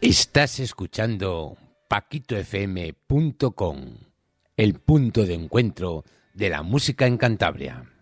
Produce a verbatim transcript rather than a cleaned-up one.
Estás escuchando paquito f m punto com, el punto de encuentro de la música en Cantabria.